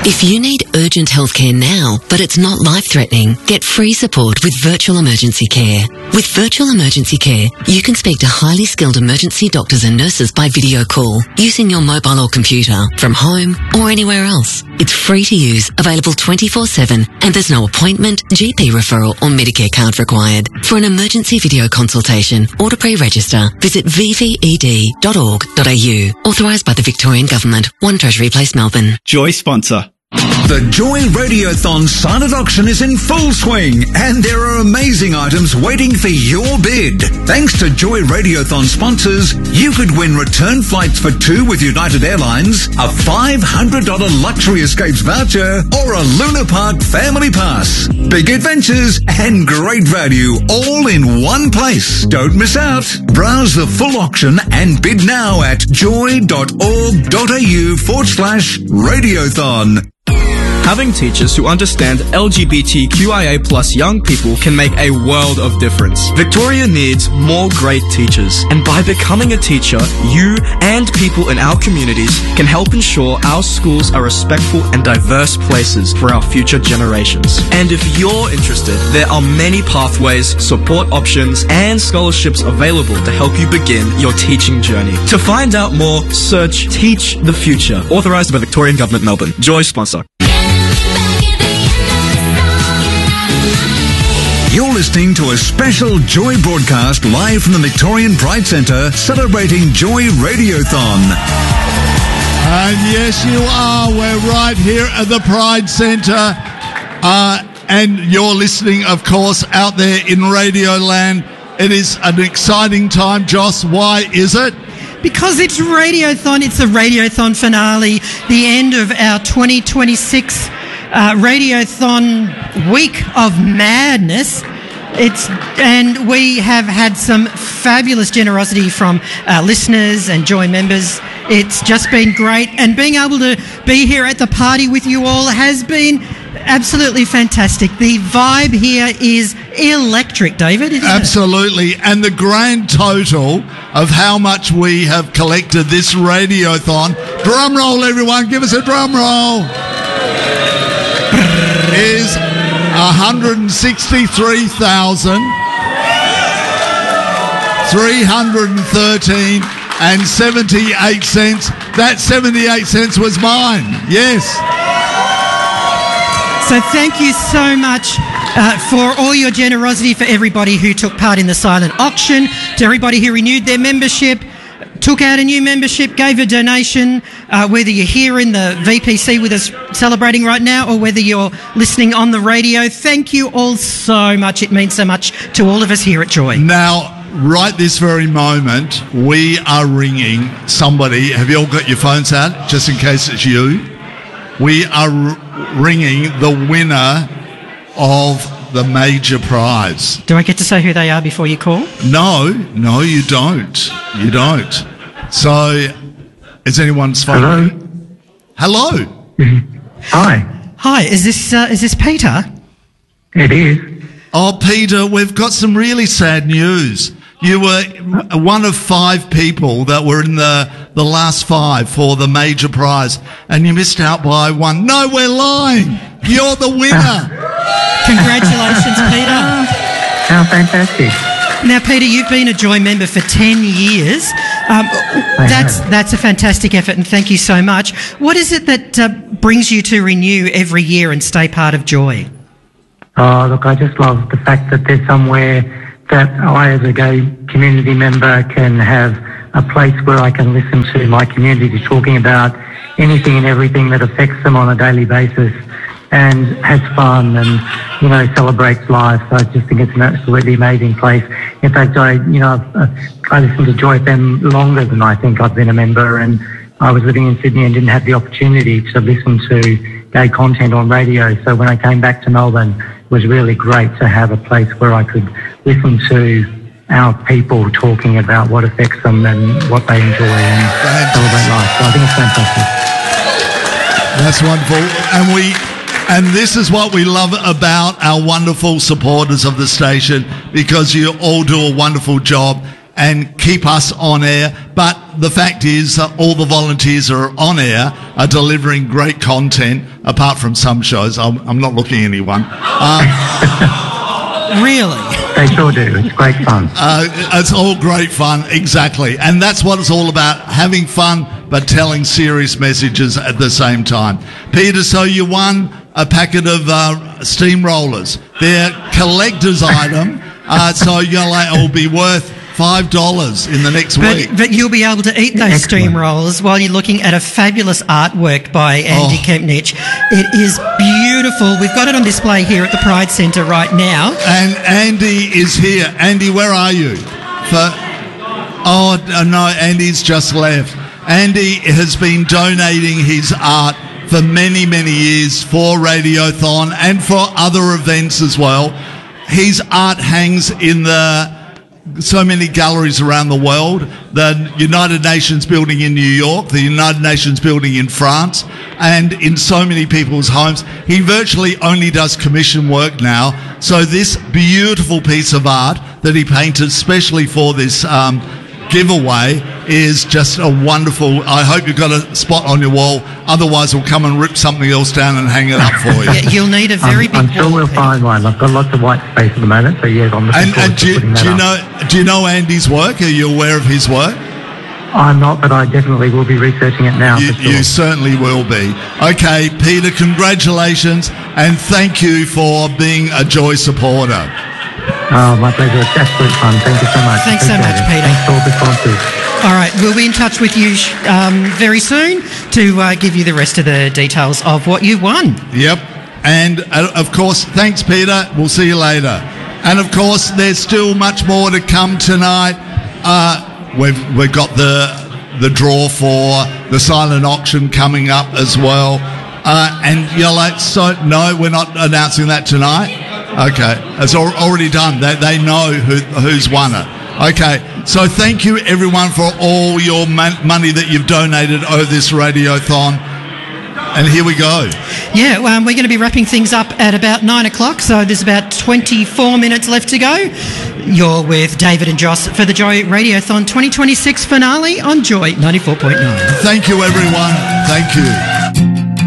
If you need urgent healthcare now, but it's not life-threatening, get free support with Virtual Emergency Care. With Virtual Emergency Care, you can speak to highly skilled emergency doctors and nurses by video call, using your mobile or computer, from home or anywhere else. It's free to use, available 24/7, and there's no appointment, GP referral or Medicare card required. For an emergency video consultation or to pre-register, visit vved.org.au. Authorised by the Victorian Government. 1 Treasury Place, Melbourne. Joy sponsor. The Joy Radiothon silent auction is in full swing, and there are amazing items waiting for your bid. Thanks to Joy Radiothon sponsors, you could win return flights for 2 with United Airlines, a $500 luxury escapes voucher, or a Luna Park family pass. Big adventures and great value all in one place. Don't miss out. Browse the full auction and bid now at joy.org.au/radiothon. Having teachers who understand LGBTQIA+ young people can make a world of difference. Victoria needs more great teachers, and by becoming a teacher, you and people in our communities can help ensure our schools are respectful and diverse places for our future generations. And if you're interested, there are many pathways, support options, and scholarships available to help you begin your teaching journey. To find out more, search Teach the Future. Authorised by the Victorian Government, Melbourne. Joy sponsor. You're listening to a special Joy broadcast live from the Victorian Pride Centre celebrating Joy Radiothon. And yes, you are. We're right here at the Pride Centre. And you're listening, of course, out there in Radioland. It is an exciting time. Joss, why is it? Because it's Radiothon. It's the Radiothon finale, the end of our 2026 Radiothon week of madness. And we have had some fabulous generosity from our listeners and Joy members. It's just been great, and being able to be here at the party with you all has been absolutely fantastic. The vibe here is electric, David, isn't Absolutely. it? And the grand total of how much we have collected this Radiothon, drum roll everyone, give us a drum roll, is $163,313.78. That 78 cents was mine. Yes. So thank you so much for all your generosity, for everybody who took part in the silent auction, to everybody who renewed their membership, took out a new membership, gave a donation, whether you're here in the VPC with us celebrating right now or whether you're listening on the radio. Thank you all so much. It means so much to all of us here at Joy. Now, right this very moment, we are ringing somebody. Have you all got your phones out, just in case it's you? We are ringing the winner of the major prize. Do I get to say who they are before you call? No, you don't. You don't. So, is anyone's phone? Hello. Hi. Hi, is this Peter? It is. Oh, Peter, we've got some really sad news. You were one of 5 people that were in the last 5 for the major prize, and you missed out by 1. No, we're lying. You're the winner. Congratulations, Peter. How fantastic. Now, Peter, you've been a Joy member for 10 years. That's a fantastic effort, and thank you so much. What is it that brings you to renew every year and stay part of Joy? Oh, look, I just love the fact that there's somewhere that I, as a gay community member, can have a place where I can listen to my community talking about anything and everything that affects them on a daily basis, and has fun and, celebrates life. So I just think it's an absolutely amazing place. In fact, I listened to Joy FM longer than I think I've been a member, and I was living in Sydney and didn't have the opportunity to listen to gay content on radio. So when I came back to Melbourne, it was really great to have a place where I could listen to our people talking about what affects them and what they enjoy and celebrate life. So I think it's fantastic. That's wonderful. And this is what we love about our wonderful supporters of the station, because you all do a wonderful job and keep us on air. But the fact is, all the volunteers are on air, are delivering great content, apart from some shows. I'm not looking at anyone. Really? They sure do. It's great fun. It's all great fun, exactly. And that's what it's all about, having fun but telling serious messages at the same time. Peter, so you won a packet of steamrollers. They're collector's item, so it will be worth $5 in the next week. But you'll be able to eat those steamrollers while you're looking at a fabulous artwork by Andy Kempnich. It is beautiful. We've got it on display here at the Pride Centre right now. And Andy is here. Andy, where are you? No, Andy's just left. Andy has been donating his art for many, many years for Radiothon and for other events as well. His art hangs in so many galleries around the world, the United Nations building in New York, the United Nations building in France, and in so many people's homes. He virtually only does commission work now. So this beautiful piece of art that he painted specially for this giveaway is just a wonderful. I hope you've got a spot on your wall, otherwise we'll come and rip something else down and hang it up for you. Yeah, you'll need a very big I'm sure we'll find one. I've got lots of white space at the moment, so yes, I'm looking forward to putting that up. Do you know Andy's work? Are you aware of his work? I'm not, but I definitely will be researching it now. You certainly will be. Okay, Peter, congratulations, and thank you for being a Joy supporter. Oh, my pleasure. It's absolute fun. Thank you so much. Thanks so much, Peter. Thanks for all the sponsors. All right, we'll be in touch with you very soon to give you the rest of the details of what you won. Yep. And, of course, thanks, Peter. We'll see you later. And, of course, there's still much more to come tonight. We've got the draw for the silent auction coming up as well. And you're like, no, we're not announcing that tonight? Okay, it's already done. They know who's won it. Okay, so thank you everyone for all your money that you've donated over this Radiothon. And here we go. Yeah, we're going to be wrapping things up at about 9 o'clock, so there's about 24 minutes left to go. You're with David and Joss for the Joy Radiothon 2026 finale on Joy 94.9. Thank you, everyone. Thank you.